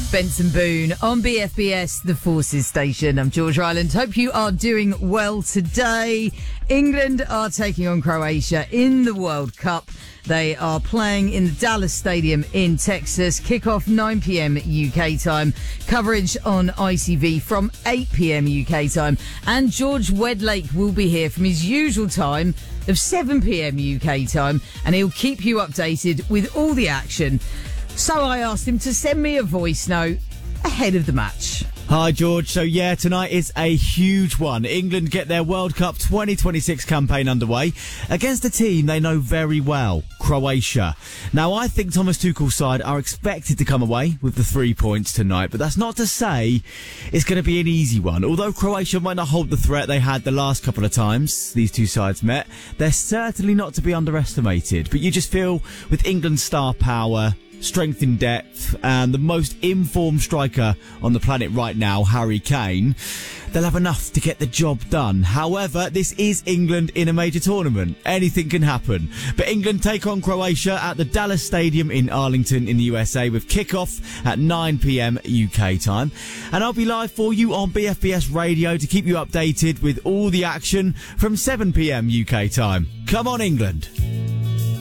Benson Boone on BFBS, the Forces Station. I'm George Ryland. Hope you are doing well today. England are taking on Croatia in the World Cup. They are playing in the Dallas Stadium in Texas. Kickoff 9 p.m. UK time. Coverage on ITV from 8 p.m. UK time. And George Wedlake will be here from his usual time of 7 p.m. UK time. And he'll keep you updated with all the action. So I asked him to send me a voice note ahead of the match. Hi, George. So, tonight is a huge one. England get their World Cup 2026 campaign underway against a team they know very well, Croatia. Now, I think Thomas Tuchel's side are expected to come away with the 3 points tonight, but that's not to say it's going to be an easy one. Although Croatia might not hold the threat they had the last couple of times these two sides met, they're certainly not to be underestimated. But you just feel with England's star power, strength in depth, and the most informed striker on the planet right now, Harry Kane, they'll have enough to get the job done. However, this is England in a major tournament. Anything can happen. But England take on Croatia at the Dallas Stadium in Arlington in the USA with kickoff at 9 p.m. UK time. And I'll be live for you on BFBS Radio to keep you updated with all the action from 7 p.m. UK time. Come on, England.